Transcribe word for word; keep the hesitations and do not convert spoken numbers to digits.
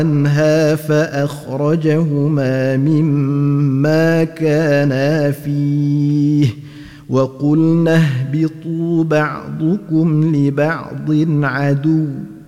عنها فأخرجهما مما كانا فيه وقلنا اهبطوا بعضكم لبعض عدو